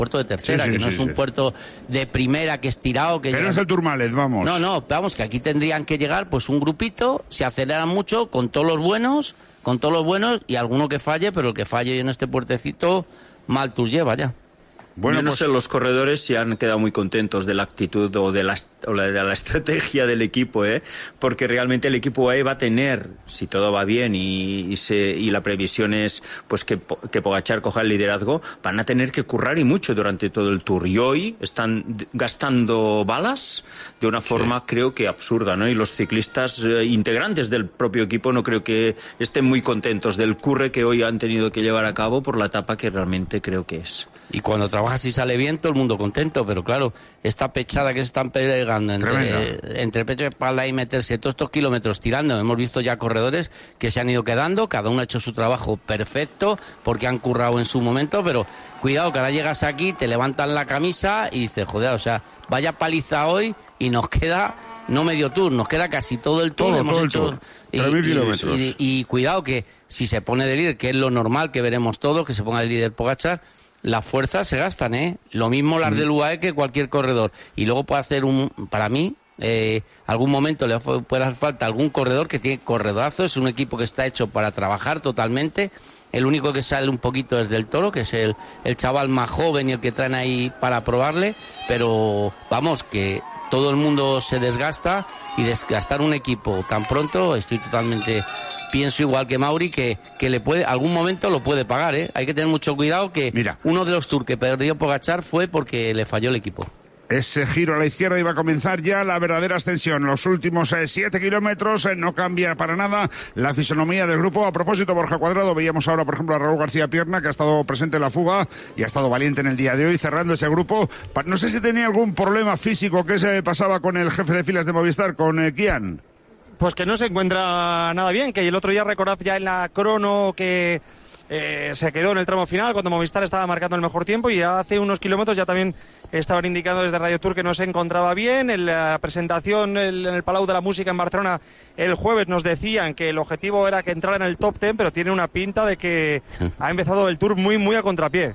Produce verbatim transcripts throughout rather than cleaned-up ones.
puerto de tercera, sí, sí, que no sí, es un sí. puerto de primera que es tirado. Que, que ya... no es el Tourmalet, vamos. No, no, vamos, que aquí tendrían que llegar pues un grupito, se aceleran mucho con todos los buenos, con todos los buenos y alguno que falle, pero el que falle en este puertecito, mal Tour lleva ya. Bueno, Yo no pues... sé los corredores si han quedado muy contentos de la actitud o de la, o de la estrategia del equipo, ¿eh? Porque realmente el equipo A E va a tener, si todo va bien y, y, se, y la previsión es pues que, que Pogačar coja el liderazgo, van a tener que currar y mucho durante todo el Tour. Y hoy están gastando balas de una forma, sí, creo que absurda, ¿no? Y los ciclistas eh, integrantes del propio equipo no creo que estén muy contentos del curre que hoy han tenido que llevar a cabo por la etapa que realmente creo que es. Y cuando trabajas y sale bien, todo el mundo contento, pero claro, esta pechada que se están pegando entre, entre pecho y espalda y meterse todos estos kilómetros tirando, hemos visto ya corredores que se han ido quedando, cada uno ha hecho su trabajo perfecto, porque han currado en su momento, pero cuidado que ahora llegas aquí, te levantan la camisa y dices, joder, o sea, vaya paliza hoy y nos queda, no medio tour, nos queda casi todo el tour, todo, hemos todo hecho... el tour. tres mil kilómetros. Y, y, y cuidado que si se pone de líder, que es lo normal que veremos todos, que se ponga de líder Pogačar, las fuerzas se gastan, ¿eh? Lo mismo las del U A E que cualquier corredor. Y luego puede hacer un, para mí, eh, algún momento le puede hacer falta algún corredor que tiene corredorazo, es un equipo que está hecho para trabajar totalmente. El único que sale un poquito es Del Toro, que es el, el chaval más joven y el que traen ahí para probarle, pero vamos, que todo el mundo se desgasta y desgastar un equipo tan pronto, estoy totalmente... Pienso igual que Mauri que, que le puede, algún momento lo puede pagar, ¿eh? Hay que tener mucho cuidado que Mira. uno de los tours que perdió Pogačar fue porque le falló el equipo. Ese giro a la izquierda iba a comenzar ya la verdadera ascensión. Los últimos eh, siete kilómetros eh, no cambia para nada la fisonomía del grupo. A propósito, Borja Cuadrado, veíamos ahora, por ejemplo, a Raúl García Pierna, que ha estado presente en la fuga y ha estado valiente en el día de hoy, cerrando ese grupo. No sé si tenía algún problema físico que se pasaba con el jefe de filas de Movistar, con eh, Kian. Pues que no se encuentra nada bien, que el otro día recordad ya en la crono que eh, se quedó en el tramo final cuando Movistar estaba marcando el mejor tiempo, y hace unos kilómetros ya también estaban indicando desde Radio Tour que no se encontraba bien. En la presentación en el Palau de la Música en Barcelona el jueves nos decían que el objetivo era que entrara en el top ten, pero tiene una pinta de que ha empezado el Tour muy muy a contrapié.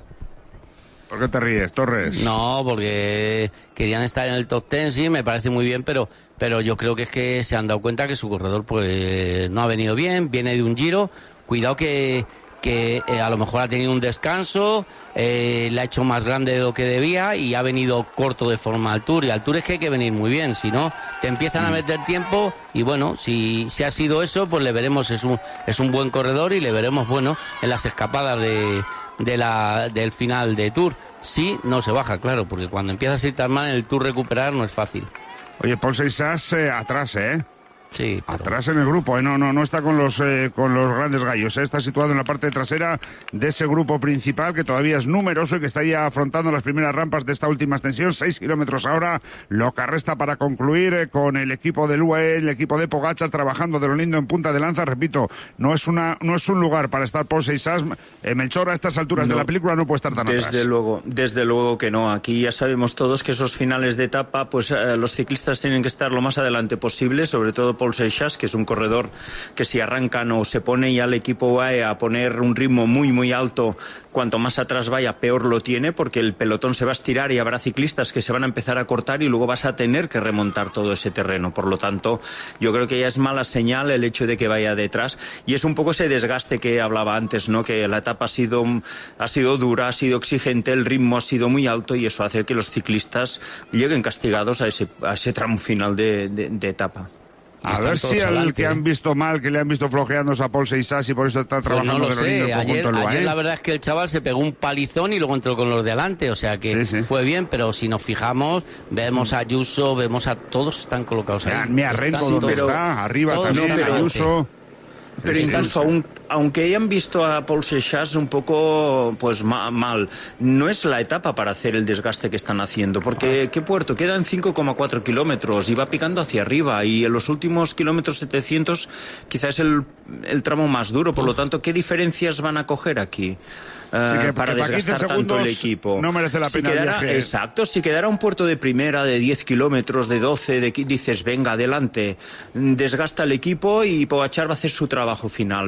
¿Por qué te ríes, Torres? No, porque querían estar en el top ten, sí, me parece muy bien, pero pero yo creo que es que se han dado cuenta que su corredor pues no ha venido bien, viene de un Giro, cuidado que, que eh, a lo mejor ha tenido un descanso, eh, le ha hecho más grande de lo que debía y ha venido corto de forma al Tour, y al Tour es que hay que venir muy bien, si no te empiezan a meter tiempo, y bueno, si, si ha sido eso, pues le veremos, es un, es un buen corredor y le veremos, bueno, en las escapadas de... de la del final de Tour. Sí, no se baja, claro, porque cuando empiezas a ir tan mal en el Tour recuperar no es fácil. Oye, Paul Seixas eh, atrás, ¿eh? Sí, pero... atrás en el grupo, ¿eh? no, no, no está con los eh, con los grandes gallos, ¿eh? Está situado en la parte trasera de ese grupo principal que todavía es numeroso y que está ya afrontando las primeras rampas de esta última extensión, seis kilómetros ahora, lo que resta para concluir eh, con el equipo del U A E, el equipo de Pogačar trabajando de lo lindo en punta de lanza. Repito, no es una no es un lugar para estar Paul Seixas. eh, Melchor, a estas alturas no, de la película no puede estar tan desde atrás. Desde luego, desde luego que no. Aquí ya sabemos todos que esos finales de etapa, pues eh, los ciclistas tienen que estar lo más adelante posible, sobre todo Paul Seixas, que es un corredor que si arrancan o se pone ya el equipo U A E a poner un ritmo muy muy alto, cuanto más atrás vaya peor lo tiene, porque el pelotón se va a estirar y habrá ciclistas que se van a empezar a cortar y luego vas a tener que remontar todo ese terreno. Por lo tanto, yo creo que ya es mala señal el hecho de que vaya detrás, y es un poco ese desgaste que hablaba antes, ¿no? Que la etapa ha sido, ha sido dura, ha sido exigente, el ritmo ha sido muy alto, y eso hace que los ciclistas lleguen castigados a ese, a ese tramo final de, de, de etapa. A ver si al que han visto mal, que le han visto flojeándose a Paul Seixas y por eso está trabajando pues no lo de lo lindo sé. el conjunto Ayer, del U A E. ayer la verdad es que el chaval se pegó un palizón y luego entró con los de adelante, o sea que sí, sí. fue bien, pero si nos fijamos, vemos a Ayuso, vemos a todos están colocados ahí. Mira, Renko donde está, arriba también, no, pero, Ayuso. Pero incluso aún, aunque hayan visto a Paul Seixas un poco pues ma, mal, no es la etapa para hacer el desgaste que están haciendo, porque ¿qué puerto? Quedan cinco coma cuatro kilómetros y va picando hacia arriba, y en los últimos kilómetros setecientos quizás es el, el tramo más duro, por lo tanto, ¿qué diferencias van a coger aquí? Uh, sí, que, para que desgastar tanto el equipo. No merece la si pena quedara, el viaje. Exacto, si quedara un puerto de primera de diez kilómetros, de doce, de, dices, venga, adelante, desgasta el equipo y Pogačar va a hacer su trabajo final. Pero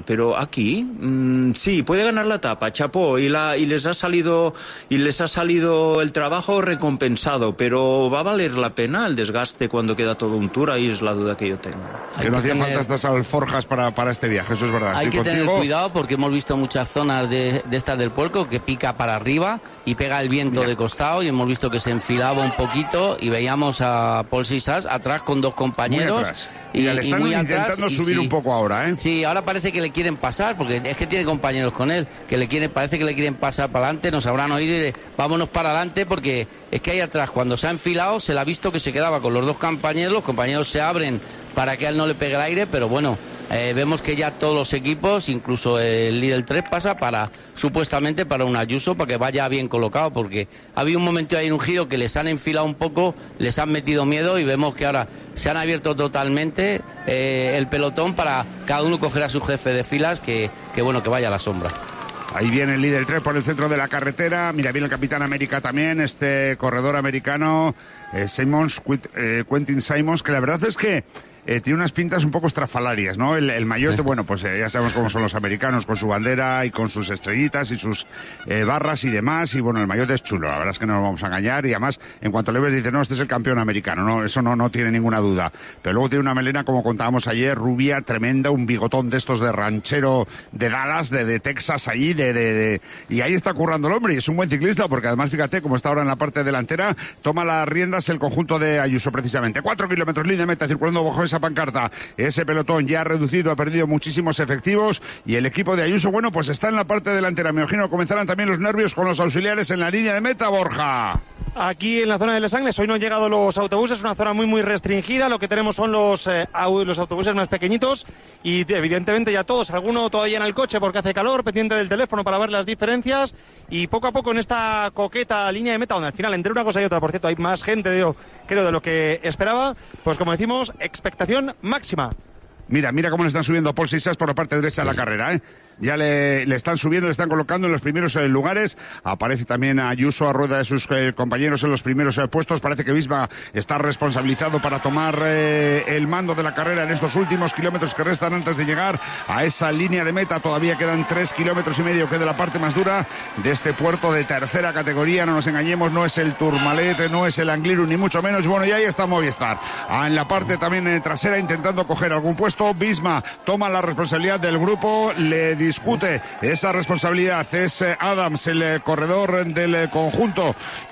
aquí. Mm, sí, puede ganar la etapa, chapó, y, la, y les ha salido y les ha salido el trabajo recompensado, pero ¿va a valer la pena el desgaste cuando queda todo un tour? Ahí es la duda que yo tengo. Hay que no hacía tener... falta estas alforjas para, para este viaje, eso es verdad. Hay Estoy que contigo. tener cuidado porque hemos visto muchas zonas de, de estas del puerco que pica para arriba y pega el viento Mira. de costado, y hemos visto que se enfilaba un poquito y veíamos a Paul Sisas atrás con dos compañeros. Y, y le están y muy intentando atrás, subir sí, un poco ahora, ¿eh? Sí, ahora parece que le quieren pasar, porque es que tiene compañeros con él, que le quieren, parece que le quieren pasar para adelante, nos habrán oído y le, vámonos para adelante, porque es que ahí atrás, cuando se ha enfilado, se le ha visto que se quedaba con los dos compañeros, los compañeros se abren para que a él no le pegue el aire, pero bueno, eh, vemos que ya todos los equipos, incluso el líder tres, pasa para, supuestamente, para un Ayuso, para que vaya bien colocado, porque ha habido un momento ahí en un giro que les han enfilado un poco, les han metido miedo, y vemos que ahora se han abierto totalmente eh, el pelotón para cada uno coger a su jefe de filas, que, que bueno, que vaya a la sombra. Ahí viene el líder tres por el centro de la carretera. Mira, viene el Capitán América también, este corredor americano, eh, Simons, eh, Quentin Simons, que la verdad es que Eh, tiene unas pintas un poco estrafalarias, ¿no? El, el maillot, bueno, pues eh, ya sabemos cómo son los americanos, con su bandera y con sus estrellitas y sus eh, barras y demás, y bueno, el maillot es chulo, la verdad es que no nos vamos a engañar, y además, en cuanto le ves, dice, no, este es el campeón americano, no, eso no, no tiene ninguna duda, pero luego tiene una melena, como contábamos ayer, rubia, tremenda, un bigotón de estos de ranchero de Dallas, de, de Texas, allí, de, de, de, y ahí está currando el hombre, y es un buen ciclista, porque además, fíjate, como está ahora en la parte delantera, toma las riendas el conjunto de Ayuso, precisamente, cuatro kilómetros, línea de meta, circulando bajo esa pancarta. Ese pelotón ya ha reducido, ha perdido muchísimos efectivos, y el equipo de Ayuso, bueno, pues está en la parte delantera. Me imagino que comenzarán también los nervios con los auxiliares en la línea de meta, Borja. Aquí en la zona de Les Angles hoy no han llegado los autobuses, una zona muy muy restringida, lo que tenemos son los, eh, los autobuses más pequeñitos, y evidentemente ya todos, alguno todavía en el coche porque hace calor, pendiente del teléfono para ver las diferencias, y poco a poco en esta coqueta línea de meta, donde al final entre una cosa y otra, por cierto, hay más gente, de, creo, de lo que esperaba, pues como decimos, expectación máxima. Mira, mira cómo le están subiendo a Paul Sisas por la parte derecha sí. de la carrera, ¿eh? Ya le, le están subiendo, le están colocando en los primeros eh, lugares. Aparece también Ayuso a rueda de sus eh, compañeros en los primeros eh, puestos. Parece que Visma está responsabilizado para tomar eh, el mando de la carrera en estos últimos kilómetros que restan antes de llegar a esa línea de meta. Todavía quedan tres kilómetros y medio, que de la parte más dura de este puerto de tercera categoría. No nos engañemos, no es el Tourmalet, no es el Angliru, ni mucho menos. Bueno, y ahí está Movistar. Ah, en la parte también eh, trasera, intentando coger algún puesto. Visma toma la responsabilidad del grupo, le discute esa responsabilidad. Es Adams, el corredor del conjunto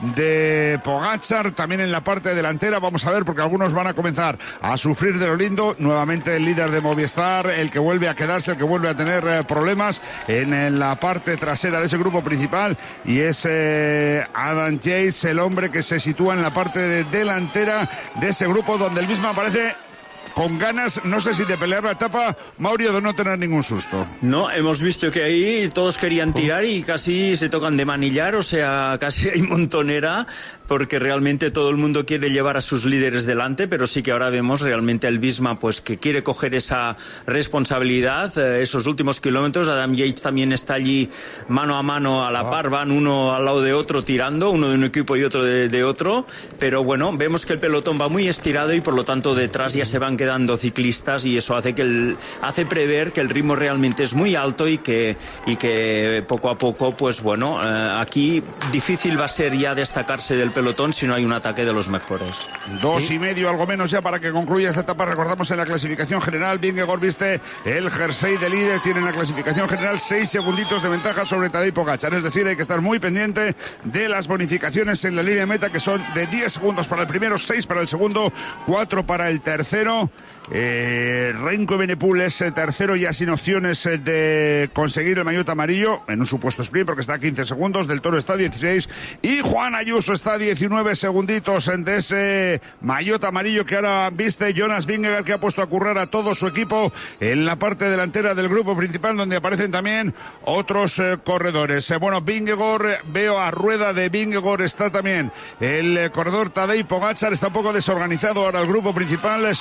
de Pogačar, también en la parte delantera. Vamos a ver, porque algunos van a comenzar a sufrir de lo lindo. Nuevamente el líder de Movistar, el que vuelve a quedarse, el que vuelve a tener problemas en la parte trasera de ese grupo principal, y es eh, Adam Yates, el hombre que se sitúa en la parte de delantera de ese grupo, donde el mismo aparece con ganas, no sé si de pelear la etapa, Mauricio, de no tener ningún susto. No, hemos visto que ahí todos querían tirar y casi se tocan de manillar, o sea, casi hay montonera, porque realmente todo el mundo quiere llevar a sus líderes delante, pero sí que ahora vemos realmente el Visma pues que quiere coger esa responsabilidad, eh, esos últimos kilómetros. Adam Yates también está allí mano a mano a la par, van uno al lado de otro tirando, uno de un equipo y otro de, de otro, pero bueno, vemos que el pelotón va muy estirado y por lo tanto detrás ya se van quedando dando ciclistas, y eso hace que el, hace prever que el ritmo realmente es muy alto y que, y que poco a poco, pues bueno, eh, aquí difícil va a ser ya destacarse del pelotón si no hay un ataque de los mejores. Dos ¿Sí? y medio, algo menos ya para que concluya esta etapa. Recordamos en la clasificación general, Vingegaard viste el jersey de líder, tiene en la clasificación general seis segunditos de ventaja sobre Tadej Pogačar, es decir, hay que estar muy pendiente de las bonificaciones en la línea de meta, que son de diez segundos para el primero, seis para el segundo, cuatro para el tercero. Eh, Renko Evenepoel es eh, tercero, ya sin opciones eh, de conseguir el maillot amarillo en un supuesto sprint, porque está a quince segundos. Del Toro está a dieciséis y Juan Ayuso está a diecinueve segunditos de ese maillot amarillo que ahora viste Jonas Vingegaard, que ha puesto a currar a todo su equipo en la parte delantera del grupo principal, donde aparecen también otros eh, corredores. Eh, bueno, Vingegaard, veo a rueda de Vingegaard está también el eh, corredor Tadej Pogačar. Está un poco desorganizado ahora el grupo principal. Sisas, que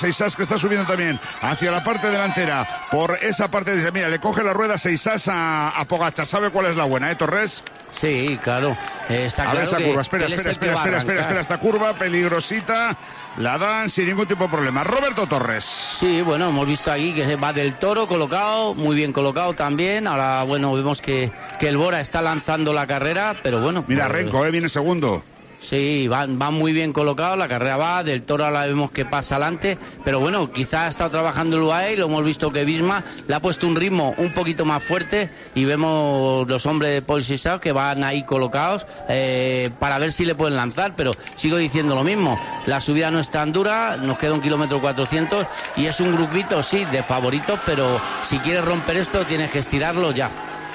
está subiendo también hacia la parte delantera. Por esa parte dice, mira, le coge la rueda Seixas a, a Pogačar. ¿Sabe cuál es la buena, eh, Torres? Sí, claro. Eh, está a claro ver esa que, curva, espera, que espera, espera, espera, espera, espera, esta curva peligrosita, la dan sin ningún tipo de problema. Roberto Torres. Sí, bueno, hemos visto aquí que va del Toro colocado, muy bien colocado también. Ahora, bueno, vemos que, que el Bora está lanzando la carrera, pero bueno. Mira, pues, Renko, eh, viene segundo. Sí, van, van muy bien colocados, la carrera va, del Toro ahora vemos que pasa adelante, pero bueno, quizás ha estado trabajando el U A E y lo hemos visto que Visma le ha puesto un ritmo un poquito más fuerte y vemos los hombres de Paul Sixau que van ahí colocados eh, para ver si le pueden lanzar, pero sigo diciendo lo mismo, la subida no es tan dura, nos queda un kilómetro cuatrocientos y es un grupito, sí, de favoritos, pero si quieres romper esto tienes que estirarlo ya.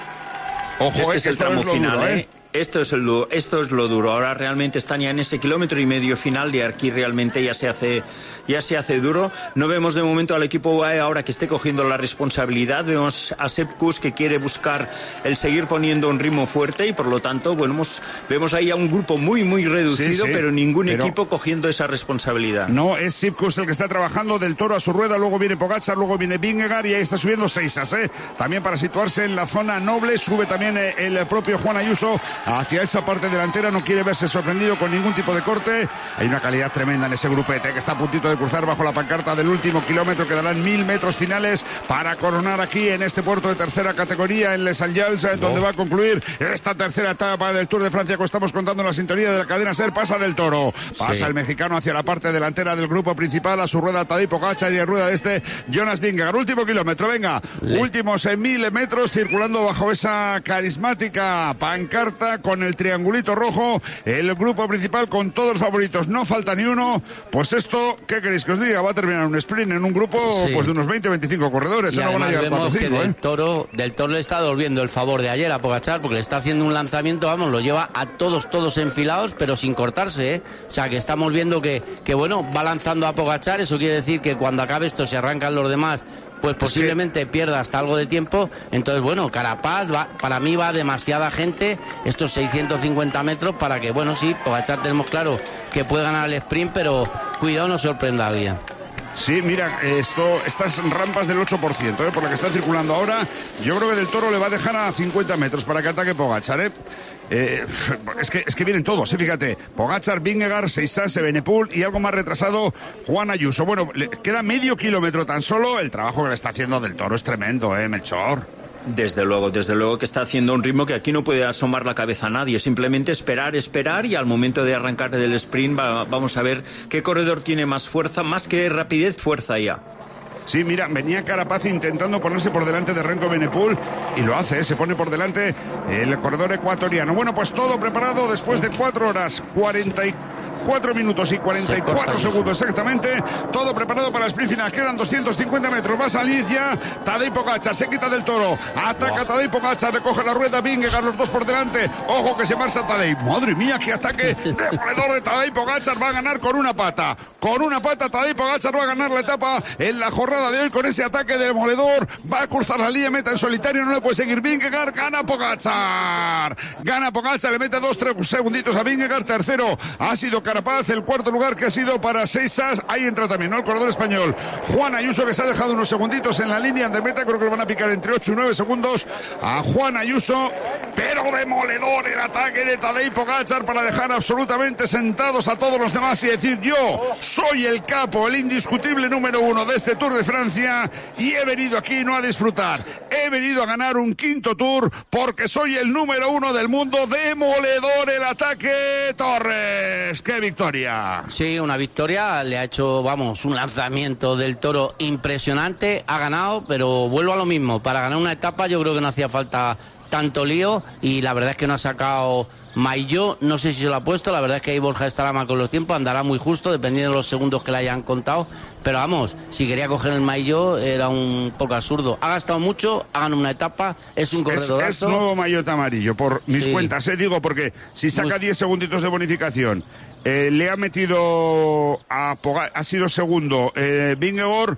Ojo, este es el tramo final, duro, ¿eh? ¿eh? Esto es, el, esto es lo duro. Ahora realmente están ya en ese kilómetro y medio final y aquí realmente ya se hace ya se hace duro. No vemos de momento al equipo U A E ahora que esté cogiendo la responsabilidad. Vemos a Sepp Kuss que quiere buscar el seguir poniendo un ritmo fuerte y por lo tanto bueno, vemos, vemos ahí a un grupo muy muy reducido, sí, sí, pero ningún pero equipo cogiendo esa responsabilidad. No, es Sepp Kuss el que está trabajando, del Toro a su rueda, luego viene Pogačar, luego viene Vingegaard y ahí está subiendo Seixas, ¿eh? También para situarse en la zona noble, sube también el propio Juan Ayuso hacia esa parte delantera, no quiere verse sorprendido con ningún tipo de corte. Hay una calidad tremenda en ese grupete que está a puntito de cruzar bajo la pancarta del último kilómetro. Quedarán mil metros finales para coronar aquí en este puerto de tercera categoría en Les Allials, oh. donde va a concluir esta tercera etapa del Tour de Francia que estamos contando en la sintonía de la cadena SER. Pasa del Toro, pasa sí. el mexicano hacia la parte delantera del grupo principal, a su rueda Tadej Pogačar y a rueda de este Jonas Vingegaard. Último kilómetro, venga, Les... últimos en mil metros circulando bajo esa carismática pancarta con el triangulito rojo, el grupo principal con todos los favoritos, no falta ni uno. Pues esto, ¿qué queréis que os diga? Va a terminar un sprint en un grupo sí. pues de unos veinte a veinticinco corredores. Y no van a llegar vemos que del, ¿eh? Toro, del Toro le está devolviendo el favor de ayer a Pogačar porque le está haciendo un lanzamiento, vamos, lo lleva a todos, todos enfilados, pero sin cortarse, ¿eh? O sea, que estamos viendo que, que bueno, va lanzando a Pogačar, eso quiere decir que cuando acabe esto se arrancan los demás, pues posiblemente pierda hasta algo de tiempo. Entonces, bueno, Carapaz, va, para mí va demasiada gente, estos seiscientos cincuenta metros, para que, bueno, sí, Pogačar tenemos claro que puede ganar el sprint, pero cuidado no sorprenda a alguien. Sí, mira, esto, estas rampas del ocho por ciento, ¿eh? por la que está circulando ahora, yo creo que del Toro le va a dejar a cincuenta metros para que ataque Pogačar, ¿eh? Eh, es que es que vienen todos, ¿eh? Fíjate, Pogačar, Vingegaard, Seixas, Evenepoel y algo más retrasado Juan Ayuso. Bueno, le queda medio kilómetro tan solo. El trabajo que le está haciendo del Toro es tremendo, ¿eh, Melchor? Desde luego, desde luego que está haciendo un ritmo que aquí no puede asomar la cabeza a nadie, simplemente esperar, esperar y al momento de arrancar del sprint va, vamos a ver qué corredor tiene más fuerza, más que rapidez, fuerza ya. Sí, mira, venía Carapaz intentando ponerse por delante de Renko Evenepoel y lo hace, ¿eh? Se pone por delante el corredor ecuatoriano. Bueno, pues todo preparado después de cuatro horas, cuarenta y cuatro minutos y cuarenta y cuatro segundos exactamente, todo preparado para el sprint final. Quedan doscientos cincuenta metros, va a salir ya Tadej Pogačar, se quita del Toro, ataca wow. Tadej Pogačar, recoge la rueda, Vingegaard, los dos por delante, ojo que se marcha Tadej, madre mía, qué ataque demoledor de Tadej Pogačar, va a ganar con una pata, con una pata Tadej Pogačar va a ganar la etapa en la jornada de hoy con ese ataque demoledor, va a cruzar la línea meta en solitario, no le puede seguir Vingegaard, gana Pogačar, gana Pogačar, le mete dos, tres segunditos a Vingegaard, tercero ha sido Carapaz, el cuarto lugar que ha sido para Seixas, ahí entra también, ¿no? El corredor español Juan Ayuso, que se ha dejado unos segunditos en la línea de meta, creo que lo van a picar entre ocho y nueve segundos a Juan Ayuso, pero demoledor el ataque de Tadej Pogačar para dejar absolutamente sentados a todos los demás y decir: yo soy el capo, el indiscutible número uno de este Tour de Francia y he venido aquí no a disfrutar, he venido a ganar un quinto Tour porque soy el número uno del mundo. Demoledor el ataque, Torres, qué victoria. Sí, una victoria, le ha hecho, vamos, un lanzamiento del Toro impresionante, ha ganado, pero vuelvo a lo mismo, para ganar una etapa yo creo que no hacía falta tanto lío y la verdad es que no ha sacado Maillot, no sé si se lo ha puesto, la verdad es que ahí Borja estará mal con los tiempos, andará muy justo dependiendo de los segundos que le hayan contado, pero vamos, si quería coger el Maillot era un poco absurdo, ha gastado mucho, ha ganado una etapa, es un corredor es, es nuevo Maillot amarillo, por mis sí. cuentas, eh, digo, porque si saca diez segunditos de bonificación, Eh, le ha metido a Pogačar, ha sido segundo eh, Vingegaard,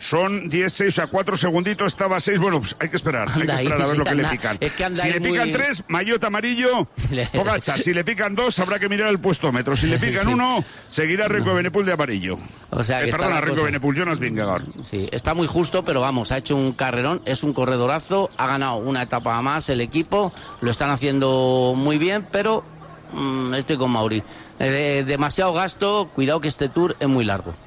son diez seis, o sea, cuatro segunditos, estaba seis. Bueno, pues hay que esperar, hay que Anda, esperar a ver sí, lo que anda, le pican. es que anda si le muy... pican tres, maillot amarillo, Pogačar. Si le pican dos, habrá que mirar el puestómetro. Si le pican sí. uno, seguirá Renko Evenepoel de amarillo. O sea, que eh, perdona, Renko Evenepoel, Jonas Vingegaard. Sí, está muy justo, pero vamos, ha hecho un carrerón, es un corredorazo, ha ganado una etapa más el equipo, lo están haciendo muy bien, pero mmm, estoy con Mauri. Eh, demasiado gasto, cuidado que este Tour es muy largo.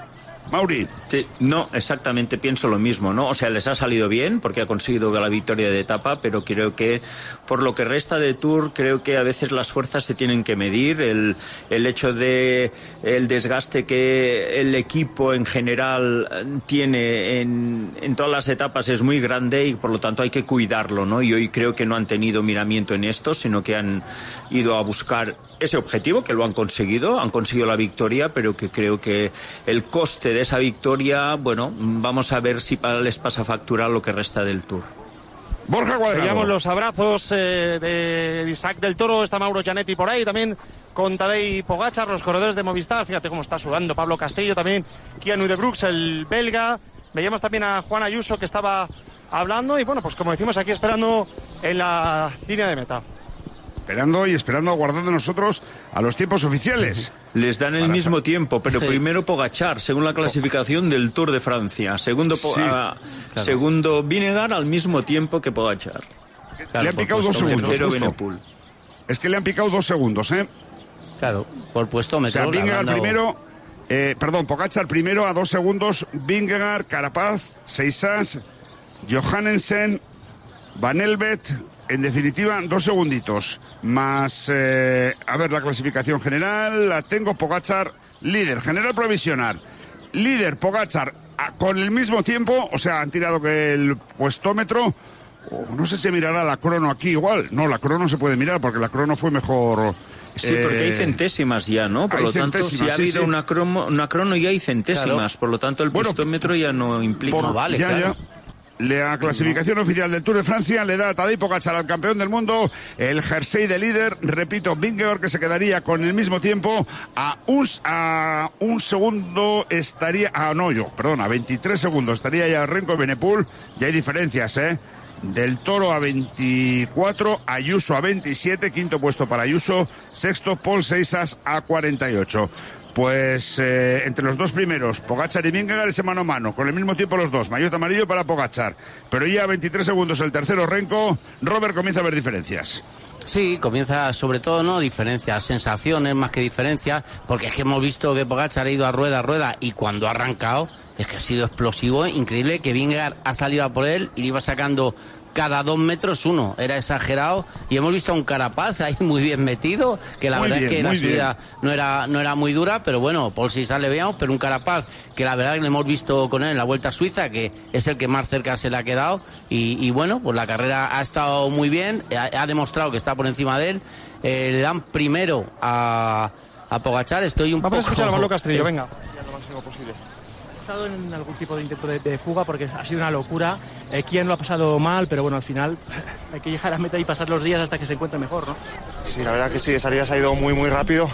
Mauri. Sí, no, exactamente, pienso lo mismo, ¿no? O sea, les ha salido bien porque ha conseguido la victoria de etapa, pero creo que por lo que resta de Tour, creo que a veces las fuerzas se tienen que medir. El, el hecho de el desgaste que el equipo en general tiene en, en todas las etapas es muy grande y por lo tanto hay que cuidarlo, ¿no? Y hoy creo que no han tenido miramiento en esto, sino que han ido a buscar ese objetivo, que lo han conseguido, han conseguido la victoria, pero que creo que el coste de esa victoria, bueno, vamos a ver si les pasa factura lo que resta del Tour. Borja Cuadrado. Veíamos los abrazos eh, de Isaac del Toro, está Mauro Gianetti por ahí, también con Tadej Pogačar, los corredores de Movistar, fíjate cómo está sudando Pablo Castillo, también Kian Udebrooks, el belga, veíamos también a Juan Ayuso que estaba hablando y bueno, pues como decimos aquí esperando en la línea de meta. Esperando y esperando, aguardando nosotros a los tiempos oficiales. Les dan el Para mismo sa- tiempo, pero Sí. primero Pogačar, según la clasificación del Tour de Francia. Segundo, Po- Sí, ah, claro. segundo Vingegaard al mismo tiempo que Pogačar. Claro, le han por picado dos puesto- segundos. Tercero justo. Evenepoel. Es que le han picado dos segundos, ¿eh? Claro, por O puestómetro. sea, le Vingegaard habrán dado- primero, eh, perdón, Pogačar primero a dos segundos, Vingegaard, Carapaz, Seisas, Johannesen, Van Elbet, en definitiva, dos segunditos. Más, eh, a ver, la clasificación general, la tengo, Pogačar, líder, general provisional. Líder, Pogačar, a- con el mismo tiempo, o sea, han tirado que el puestómetro, oh, no sé si mirará la crono aquí igual. No, la crono se puede mirar porque la crono fue mejor. Sí, porque hay eh, centésimas ya, ¿no? Por hay lo tanto, si centésimas, ha sí, habido sí. Una, cromo, una crono ya hay centésimas, Claro. por lo tanto el Bueno, postómetro ya no implica. No vale, ya, claro. ya. La clasificación oficial del Tour de Francia le da a Tadej Pogačar al campeón del mundo el jersey de líder, repito, Vingegaard, que se quedaría con el mismo tiempo a un, a un segundo estaría, ah no yo, perdón, a veintitrés segundos estaría ya Renko Evenepoel, ya hay diferencias, eh, del Toro a veinticuatro, Ayuso a veintisiete, quinto puesto para Ayuso, sexto Paul Seisas a cuarenta y ocho. Pues eh, entre los dos primeros, Pogačar y Vingegaard, ese mano a mano, con el mismo tiempo los dos, maillot amarillo para Pogačar. Pero ya a veintitrés segundos el tercero, Renko. Robert, comienza a ver diferencias. Sí, comienza sobre todo, ¿no? Diferencias, sensaciones más que diferencias, porque es que hemos visto que Pogačar ha ido a rueda a rueda y cuando ha arrancado es que ha sido explosivo, increíble, que Vingegaard ha salido a por él y le iba sacando cada dos metros uno, era exagerado, y hemos visto a un Carapaz ahí muy bien metido, que la Muy verdad bien, es que la muy subida no era, no era muy dura, pero bueno, por si sale veamos, pero un Carapaz que la verdad que le hemos visto con él en la Vuelta a Suiza, que es el que más cerca se le ha quedado, y, y bueno, pues la carrera ha estado muy bien, ha, ha demostrado que está por encima de él, eh, le dan primero a, a Pogačar, estoy un Vamos poco... a escuchar a Pablo Castrillo, eh, venga. Ya lo máximo posible. ¿Ha estado en algún tipo de intento de, de fuga? Porque ha sido una locura. Eh, Kian lo ha pasado mal, pero bueno, al final hay que llegar a meta y pasar los días hasta que se encuentre mejor, ¿no? Sí, la verdad que sí, de salida se ha ido muy muy rápido.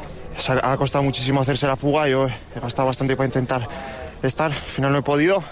Se ha, ha costado muchísimo hacerse la fuga, yo he gastado bastante para intentar estar, al final no he podido.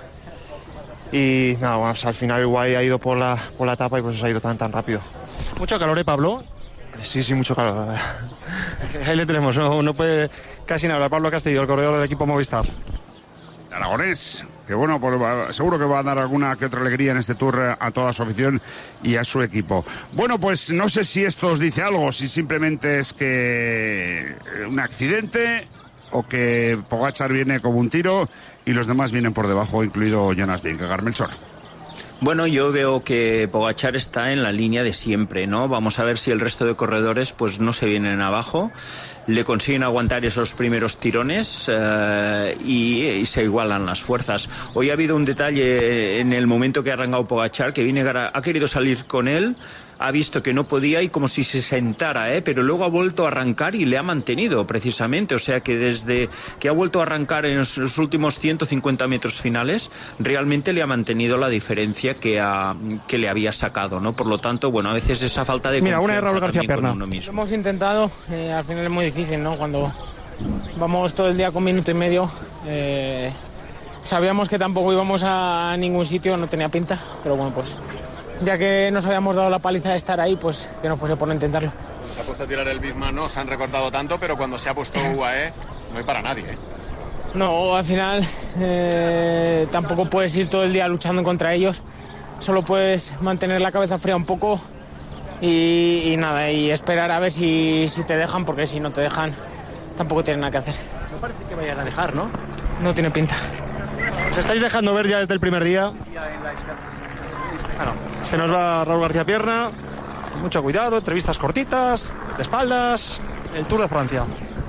Y nada, bueno, pues al final el guay ha ido por la, por la etapa y por eso se ha ido tan tan rápido. Mucho calor, ¿eh, Pablo? Sí, sí, mucho calor, la verdad. Ahí le tenemos, no, no puede casi nada. Pablo Castillo, el corredor del equipo Movistar. Aragonés, que bueno, pues, va- seguro que va a dar alguna que otra alegría en este Tour eh, a toda su afición y a su equipo. Bueno, pues no sé si esto os dice algo, si simplemente es que eh, un accidente o que Pogačar viene como un tiro y los demás vienen por debajo, incluido Jonas Vingegaard. Melchor. Bueno, yo veo que Pogačar está en la línea de siempre, ¿no? Vamos a ver si el resto de corredores pues no se vienen abajo, le consiguen aguantar esos primeros tirones eh, y, y se igualan las fuerzas. Hoy ha habido un detalle en el momento que ha arrancado Pogačar, que Vingegaard ha, ha querido salir con él, ha visto que no podía y como si se sentara, ¿eh? Pero luego ha vuelto a arrancar y le ha mantenido precisamente, o sea que desde que ha vuelto a arrancar en los, los últimos ciento cincuenta metros finales, realmente le ha mantenido la diferencia que, ha, que le había sacado, ¿no? Por lo tanto, bueno, a veces esa falta de Mira, una de confianza Raúl García también con Perna. uno Lo mismo. hemos intentado, eh, al final es muy difícil, ¿no? Cuando vamos todo el día con minuto y medio, eh, sabíamos que tampoco íbamos a ningún sitio, no tenía pinta, pero bueno, pues ya que nos habíamos dado la paliza de estar ahí, pues que no fuese por intentarlo. Se ha puesto a tirar el Bismarck, no se han recortado tanto, pero cuando se ha puesto U A E no hay para nadie, ¿eh? No, al final eh, tampoco puedes ir todo el día luchando contra ellos, solo puedes mantener la cabeza fría un poco y, y nada, y esperar a ver si, si te dejan, porque si no te dejan tampoco tienen nada que hacer. No parece que vayan a dejar, ¿no? No tiene pinta. Os estáis dejando ver ya desde el primer día. Ah, no. Se nos va Raúl García Pierna. Mucho cuidado, entrevistas cortitas, de espaldas. El Tour de Francia.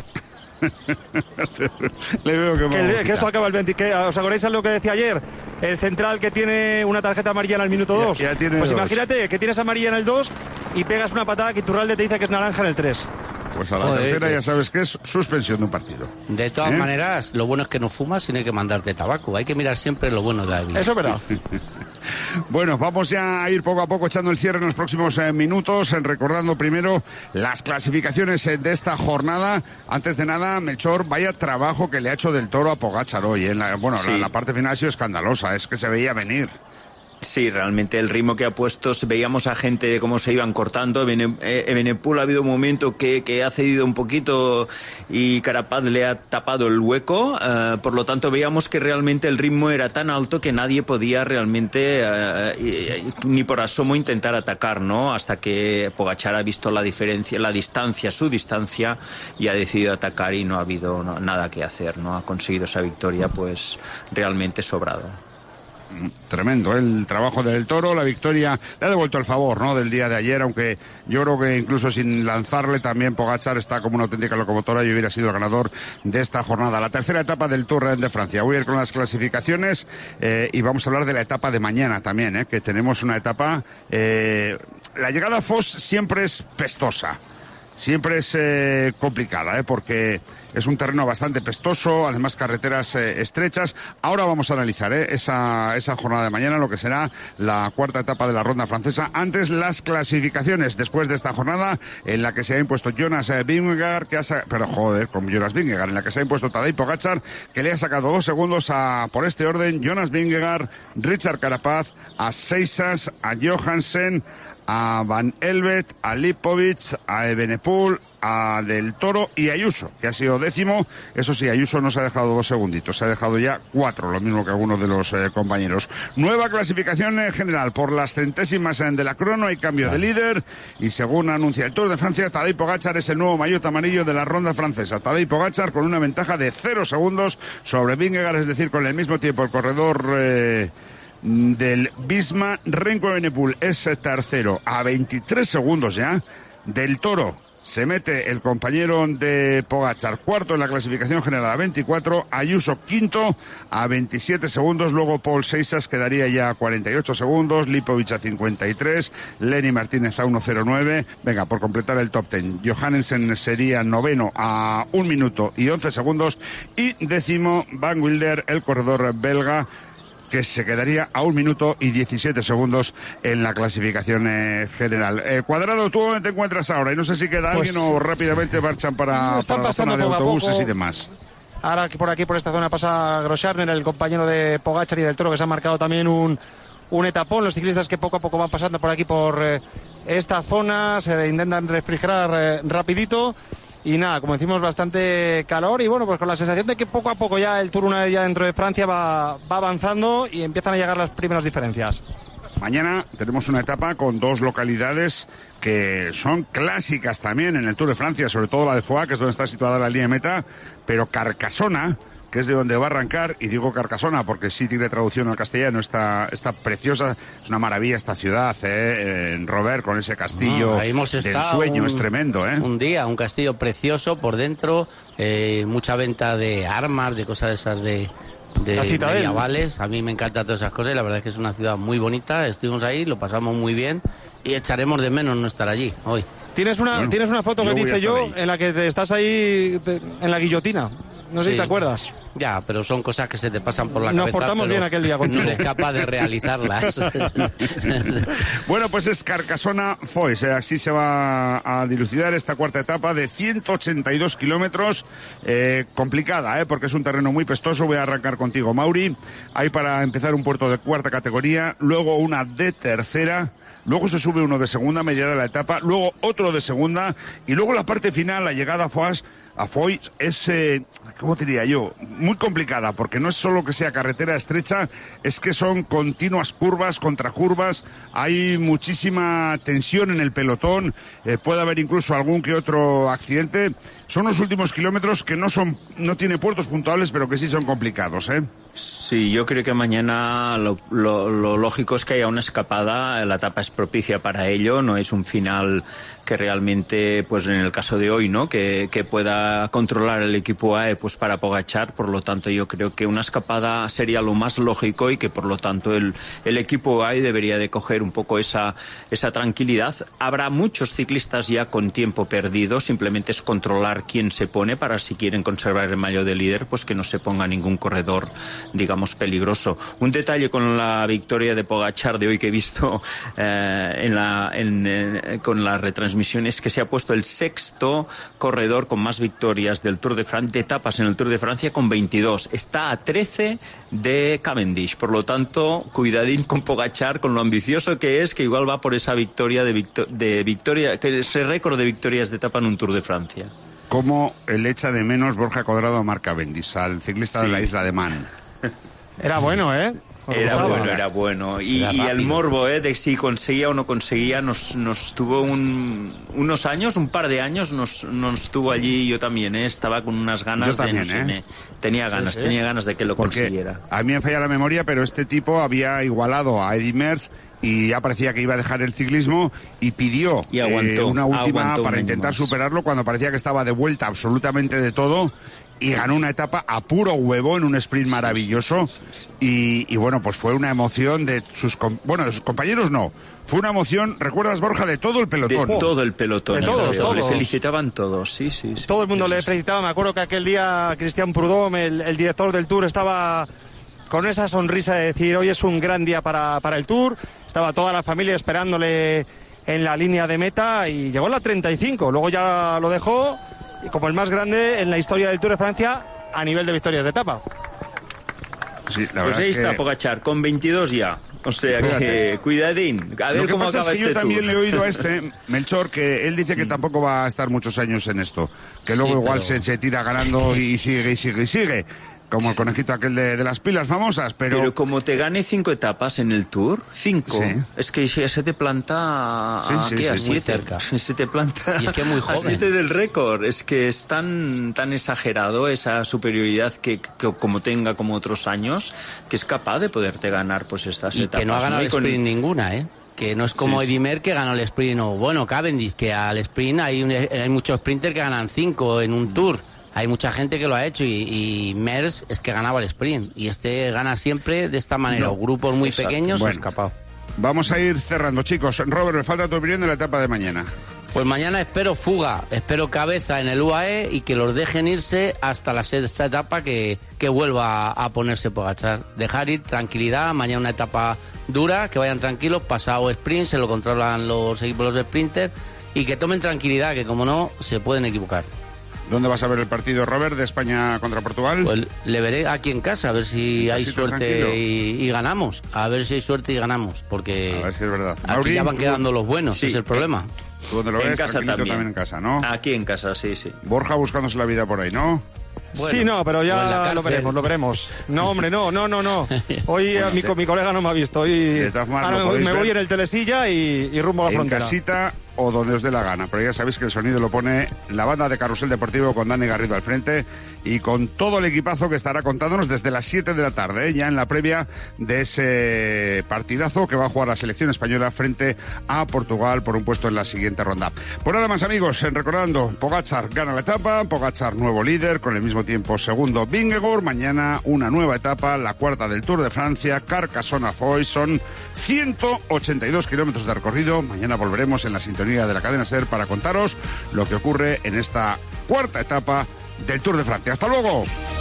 Le veo que, que, que esto acaba el veinte. Que, ¿os acordáis de lo que decía ayer? El central que tiene una tarjeta amarilla en el minuto dos. Ya, ya tiene pues dos. Imagínate que tienes amarilla en el dos y pegas una patada que Iturralde te dice que es naranja en el tres. Pues a la Joder, tercera que... ya sabes que es suspensión de un partido. De todas ¿Eh? maneras, lo bueno es que no fumas y no hay que mandarte tabaco. Hay que mirar siempre lo bueno de la vida. Eso es verdad. Bueno, vamos ya a ir poco a poco echando el cierre en los próximos eh, minutos, eh, recordando primero las clasificaciones eh, de esta jornada. Antes de nada, Melchor, vaya trabajo que le ha hecho Del Toro a Pogačar hoy. En la, bueno, sí. la, la parte final ha sido escandalosa, es que se veía venir. Sí, realmente el ritmo que ha puesto, veíamos a gente de cómo se iban cortando. Evenepoel ha habido un momento que, que ha cedido un poquito y Carapaz le ha tapado el hueco, uh, por lo tanto veíamos que realmente el ritmo era tan alto que nadie podía realmente uh, ni por asomo intentar atacar, ¿no? Hasta que Pogačar ha visto la diferencia, la distancia, su distancia, y ha decidido atacar y no ha habido no, nada que hacer, ¿no? Ha conseguido esa victoria pues realmente sobrado. Tremendo, ¿eh? El trabajo del Toro, la victoria le ha devuelto el favor, ¿no?, del día de ayer, aunque yo creo que incluso sin lanzarle también Pogačar está como una auténtica locomotora y hubiera sido el ganador de esta jornada. La tercera etapa del Tour de Francia. Voy a ir con las clasificaciones eh, y vamos a hablar de la etapa de mañana también, ¿eh? Que tenemos una etapa... Eh, la llegada a Foss siempre es pestosa. Siempre es eh, complicada, ¿eh? Porque es un terreno bastante pestoso, además carreteras eh, estrechas. Ahora vamos a analizar ¿eh? esa, esa jornada de mañana, lo que será la cuarta etapa de la ronda francesa. Antes, las clasificaciones después de esta jornada en la que se ha impuesto Jonas Vingegaard, que ha sa... pero joder, con Jonas Vingegaard, en la que se ha impuesto Tadej Pogačar, que le ha sacado dos segundos a, por este orden, Jonas Vingegaard, Richard Carapaz, a Seisas, a Johansen, a Van Elvet, a Lipovic, a Evenepoel, a Del Toro y a Ayuso, que ha sido décimo. Eso sí, Ayuso no se ha dejado dos segunditos, se ha dejado ya cuatro, lo mismo que algunos de los eh, compañeros. Nueva clasificación en general por las centésimas de la crono, hay cambio claro. de líder y según anuncia el Tour de Francia, Tadej Pogačar es el nuevo maillot amarillo de la ronda francesa. Tadej Pogačar con una ventaja de cero segundos sobre Vingegaard, es decir, con el mismo tiempo el corredor... Eh, del Bismarck. Remco Evenepoel es tercero a veintitrés segundos ya. Del Toro se mete el compañero de Pogačar cuarto en la clasificación general a veinticuatro, Ayuso quinto a veintisiete segundos, luego Paul Seisas quedaría ya a cuarenta y ocho segundos, Lipovic a cincuenta y tres, Lenny Martínez a uno cero nueve, venga, por completar el top diez, Johansen sería noveno a un minuto y once segundos y décimo Van Wilder, el corredor belga, que se quedaría a un minuto y diecisiete segundos en la clasificación eh, general. Eh, Cuadrado, ¿tú dónde te encuentras ahora? Y no sé si queda pues, alguien o rápidamente marchan para, para la zona de autobuses poco. y demás. Ahora que por aquí, por esta zona, pasa Grosschartner, el compañero de Pogačar y Del Toro, que se ha marcado también un, un etapón. Los ciclistas que poco a poco van pasando por aquí, por eh, esta zona, se intentan refrigerar eh, rapidito. Y nada, como decimos, bastante calor y bueno, pues con la sensación de que poco a poco ya el Tour, una vez ya dentro de Francia, va, va avanzando y empiezan a llegar las primeras diferencias. Mañana tenemos una etapa con dos localidades que son clásicas también en el Tour de Francia, sobre todo la de Foix, que es donde está situada la línea de meta, pero Carcassona, que es de donde va a arrancar, y digo Carcassona porque sí tiene traducción al castellano, está, está preciosa, es una maravilla esta ciudad, ¿eh? En Robert, con ese castillo ah, hemos del sueño, un, es tremendo, ¿eh? Un día, un castillo precioso por dentro, eh, mucha venta de armas, de cosas esas de... de medievales, a mí me encantan todas esas cosas y la verdad es que es una ciudad muy bonita, estuvimos ahí, lo pasamos muy bien y echaremos de menos no estar allí hoy. Tienes una, bueno, tienes una foto que dice yo ahí. En la que te estás ahí en la guillotina. No sé Sí. si te acuerdas. Ya, pero son cosas que se te pasan por la Nos cabeza. portamos pero bien aquel día contigo. No eres capaz de realizarlas. Bueno, pues es Carcassona-Foix, eh, así se va a dilucidar esta cuarta etapa de ciento ochenta y dos kilómetros, eh, complicada, eh, porque es un terreno muy pestoso. Voy a arrancar contigo, Mauri. Hay para empezar un puerto de cuarta categoría, luego una de tercera, luego se sube uno de segunda, media de la etapa, luego otro de segunda, y luego la parte final, la llegada a Foix, a Foix es, eh, ¿cómo te diría yo? Muy complicada, porque no es solo que sea carretera estrecha, es que son continuas curvas, contracurvas, hay muchísima tensión en el pelotón, eh, puede haber incluso algún que otro accidente. Son los últimos kilómetros que no son, no tiene puertos puntuables, pero que sí son complicados, ¿eh? Sí, yo creo que mañana lo, lo, lo lógico es que haya una escapada, la etapa es propicia para ello, no es un final que realmente, pues en el caso de hoy, ¿no? Que, que pueda controlar el equipo A E pues para Pogačar, por lo tanto yo creo que una escapada sería lo más lógico y que por lo tanto el, el equipo A E debería de coger un poco esa, esa tranquilidad. Habrá muchos ciclistas ya con tiempo perdido, simplemente es controlar quién se pone para si quieren conservar el maillot de líder, pues que no se ponga ningún corredor, digamos, peligroso. Un detalle con la victoria de Pogačar de hoy que he visto eh, en la, en, eh, con la retransmisión es que se ha puesto el sexto corredor con más victorias del Tour de Francia, de etapas en el Tour de Francia, con veintidós. Está a trece de Cavendish. Por lo tanto, cuidadín con Pogačar, con lo ambicioso que es, que igual va por esa victoria de, victo de victoria, que ese récord de victorias de etapa en un Tour de Francia. Cómo el echa de menos Borja Cuadrado a Marc Cavendish, al ciclista sí. de la isla de Man. Era bueno, ¿eh? Era gustaba? bueno, era bueno. Y, era y el morbo, ¿eh? De si conseguía o no conseguía, nos, nos tuvo un, unos años, un par de años, nos, nos tuvo allí. Yo también, ¿eh? Estaba con unas ganas yo también, de... No ¿eh? sé, me, tenía ganas, sí, sí. tenía ganas de que lo Porque consiguiera. A mí me falla la memoria, pero este tipo había igualado a Eddy Merckx y ya parecía que iba a dejar el ciclismo y pidió y aguantó, eh, una última aguantó para un intentar superarlo cuando parecía que estaba de vuelta absolutamente de todo. Y ganó una etapa a puro huevo en un sprint maravilloso. Sí, sí, sí. Y, y bueno, pues fue una emoción de sus... Bueno, de sus compañeros no. Fue una emoción, ¿recuerdas, Borja? De todo el pelotón. De todo el pelotón. De todos, todos. Le felicitaban todos, sí, sí. sí. Todo el mundo sí, le sí. felicitaba. Me acuerdo que aquel día Christian Prudhomme, el, el director del Tour, estaba con esa sonrisa de decir, hoy es un gran día para, para el Tour. Estaba toda la familia esperándole en la línea de meta y llegó a la treinta y cinco. Luego ya lo dejó... Y como el más grande en la historia del Tour de Francia a nivel de victorias de etapa. Sí, la pues ahí es está que... Pogačar, con veintidós ya. O sea Fíjate. que, cuidadín. A ver Lo que cómo pasa acaba es que este yo también tour. le he oído a este, Melchor, que él dice que tampoco va a estar muchos años en esto. Que luego sí, igual pero... se, se tira ganando y sigue y sigue y sigue. Como el conejito aquel de, de las pilas famosas, pero... Pero como te gane cinco etapas en el Tour, cinco, sí. es que ya se te planta sí, a, sí, ¿qué? sí, a muy siete. cerca. Se te planta y es que muy joven. a siete del récord. Es que es tan, tan exagerado esa superioridad que, que como tenga como otros años, que es capaz de poderte ganar pues estas y etapas. Que no ha ganado ¿no? el con... sprint ninguna, ¿eh? Que no es como sí, Eddy Merckx que ganó el sprint, o bueno, Cavendish, que al sprint hay, un, hay muchos sprinters que ganan cinco en un Tour. Hay mucha gente que lo ha hecho y, y Merckx es que ganaba el sprint y este gana siempre de esta manera, no, grupos muy exacto. pequeños bueno, escapado. Vamos a ir cerrando, chicos. Robert, me falta tu opinión de la etapa de mañana. Pues mañana espero fuga, espero cabeza en el U A E y que los dejen irse hasta la sexta etapa, que, que vuelva a, a ponerse Pogačar. Dejar ir, tranquilidad, mañana una etapa dura, que vayan tranquilos, pasado sprint, se lo controlan los equipos de sprinters y que tomen tranquilidad, que como no, se pueden equivocar. ¿Dónde vas a ver el partido, Robert, de España contra Portugal? Pues le veré aquí en casa, a ver si hay suerte y, y ganamos. A ver si hay suerte y ganamos, porque a ver si es verdad. aquí Mauri, ya van quedando los buenos, sí, es el problema. ¿Tú dónde lo en ves? casa también. también en casa, ¿no? Aquí en casa, sí, sí. Borja buscándose la vida por ahí, ¿no? Bueno, sí, no, pero ya lo veremos, lo veremos. No, hombre, no, no, no, no. Hoy bueno, mi, mi colega no me ha visto. Hoy ahora me, me voy en el telesilla y, y rumbo a la en frontera. Casita o donde os dé la gana, pero ya sabéis que el sonido lo pone la banda de Carrusel Deportivo con Dani Garrido al frente y con todo el equipazo que estará contándonos desde las siete de la tarde, ¿eh? Ya en la previa de ese partidazo que va a jugar la selección española frente a Portugal por un puesto en la siguiente ronda. Por nada más, amigos, recordando, Pogačar gana la etapa, Pogačar nuevo líder, con el mismo tiempo segundo Vingegaard, mañana una nueva etapa, la cuarta del Tour de Francia, Carcassona-Foix, son ciento ochenta y dos kilómetros de recorrido. Mañana volveremos en la sintonía de la cadena SER para contaros lo que ocurre en esta cuarta etapa del Tour de Francia. ¡Hasta luego!